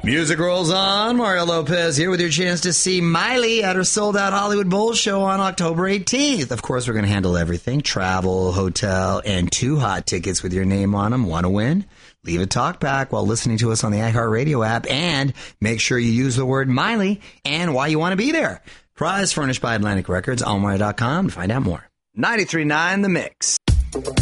Music rolls on. Mario Lopez here with your chance to see Miley at her sold-out Hollywood Bowl show on October 18th. Of course, we're going to handle everything. Travel, hotel, and 2 hot tickets with your name on them. Want to win? Leave a talk back while listening to us on the iHeartRadio app. And make sure you use the word Miley and why you want to be there. Prize furnished by Atlantic Records, almario.com to find out more. 93.9 The Mix.